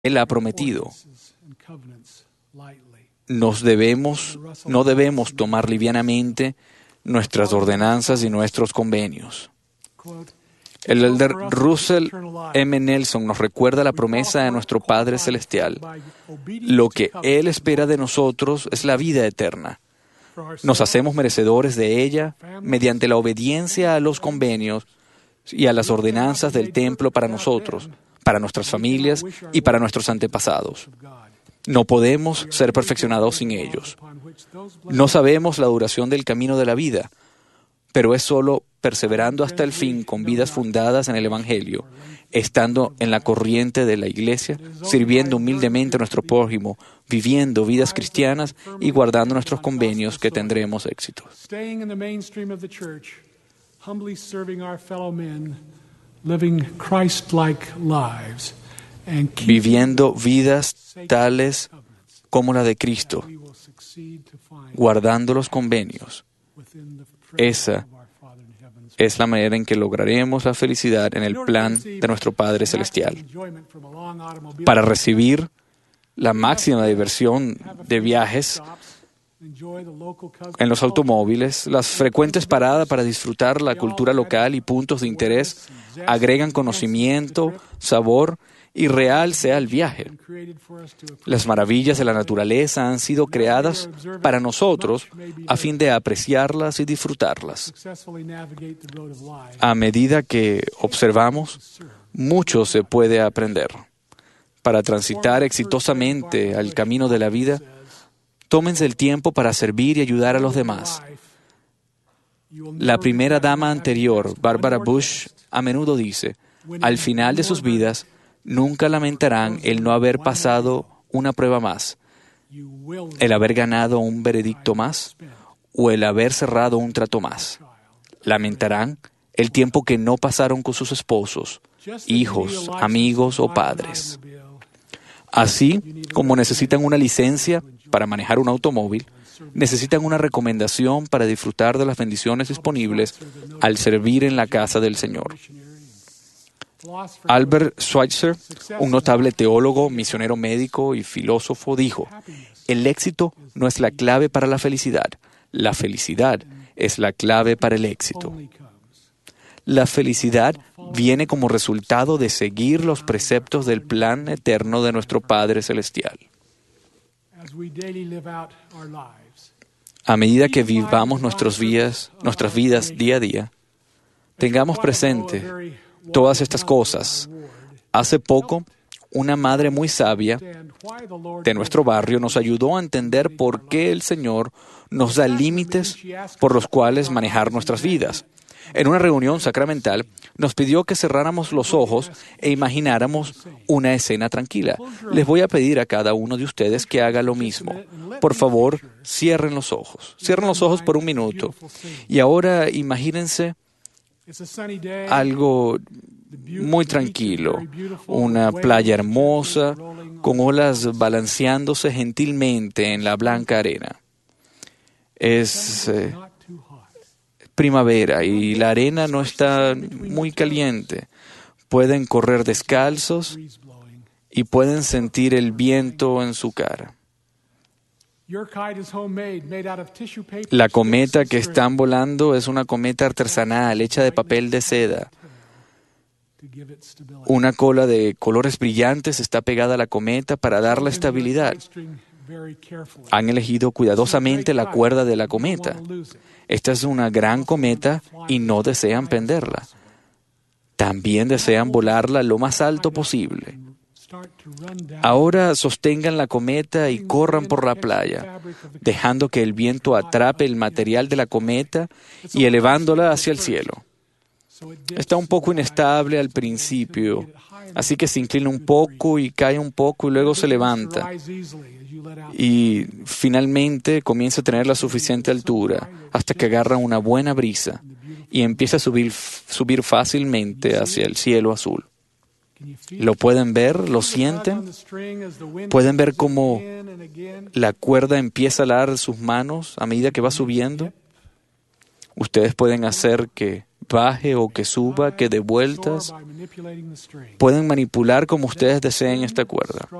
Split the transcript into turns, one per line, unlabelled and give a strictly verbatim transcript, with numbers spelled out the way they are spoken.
Él ha prometido. Nos debemos, no debemos tomar livianamente nuestras ordenanzas y nuestros convenios. El elder Russell M. Nelson nos recuerda la promesa de nuestro Padre Celestial. Lo que Él espera de nosotros es la vida eterna. Nos hacemos merecedores de ella mediante la obediencia a los convenios y a las ordenanzas del templo para nosotros, para nuestras familias y para nuestros antepasados. No podemos ser perfeccionados sin ellos. No sabemos la duración del camino de la vida, pero es solo perseverando hasta el fin con vidas fundadas en el Evangelio, estando en la corriente de la Iglesia, sirviendo humildemente a nuestro prójimo, viviendo vidas cristianas y guardando nuestros convenios que tendremos éxito. Viviendo vidas tales como la de Cristo, guardando los convenios. Esa es la manera en que lograremos la felicidad en el plan de nuestro Padre Celestial. Para recibir la máxima diversión de viajes en los automóviles, las frecuentes paradas para disfrutar la cultura local y puntos de interés agregan conocimiento, sabor y real sea el viaje. Las maravillas de la naturaleza han sido creadas para nosotros a fin de apreciarlas y disfrutarlas. A medida que observamos, mucho se puede aprender. Para transitar exitosamente al camino de la vida, tómense el tiempo para servir y ayudar a los demás. La primera dama anterior, Barbara Bush, a menudo dice, al final de sus vidas, nunca lamentarán el no haber pasado una prueba más, el haber ganado un veredicto más o el haber cerrado un trato más. Lamentarán el tiempo que no pasaron con sus esposos, hijos, amigos o padres. Así como necesitan una licencia para manejar un automóvil, necesitan una recomendación para disfrutar de las bendiciones disponibles al servir en la casa del Señor. Albert Schweitzer, un notable teólogo, misionero médico y filósofo, dijo, el éxito no es la clave para la felicidad, la felicidad es la clave para el éxito. La felicidad viene como resultado de seguir los preceptos del plan eterno de nuestro Padre Celestial. A medida que vivamos nuestros días, nuestras vidas día a día, tengamos presente todas estas cosas. Hace poco, una madre muy sabia de nuestro barrio nos ayudó a entender por qué el Señor nos da límites por los cuales manejar nuestras vidas. En una reunión sacramental, nos pidió que cerráramos los ojos e imagináramos una escena tranquila. Les voy a pedir a cada uno de ustedes que haga lo mismo. Por favor, cierren los ojos. Cierren los ojos por un minuto. Y ahora imagínense algo muy tranquilo, una playa hermosa, con olas balanceándose gentilmente en la blanca arena. Es eh, primavera y la arena no está muy caliente. Pueden correr descalzos y pueden sentir el viento en su cara. La cometa que están volando es una cometa artesanal hecha de papel de seda. Una cola de colores brillantes está pegada a la cometa para darle estabilidad. Han elegido cuidadosamente la cuerda de la cometa. Esta es una gran cometa y no desean penderla. También desean volarla lo más alto posible. Ahora sostengan la cometa y corran por la playa, dejando que el viento atrape el material de la cometa y elevándola hacia el cielo. Está un poco inestable al principio, así que se inclina un poco y cae un poco y luego se levanta. Y finalmente comienza a tener la suficiente altura hasta que agarra una buena brisa y empieza a subir, subir fácilmente hacia el cielo azul. ¿Lo pueden ver? ¿Lo sienten? ¿Pueden ver cómo la cuerda empieza a alar sus manos a medida que va subiendo? Ustedes pueden hacer que baje o que suba, que dé vueltas. Pueden manipular como ustedes deseen esta cuerda.